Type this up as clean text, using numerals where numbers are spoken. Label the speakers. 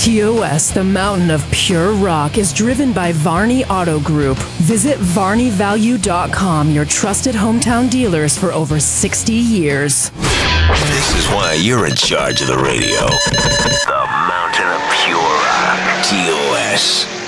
Speaker 1: TOS, the mountain of pure rock, is driven by Varney Auto Group. Visit VarneyValue.com, your trusted hometown dealers for over 60 years.
Speaker 2: This is why you're in charge of the radio. The mountain of pure rock. TOS.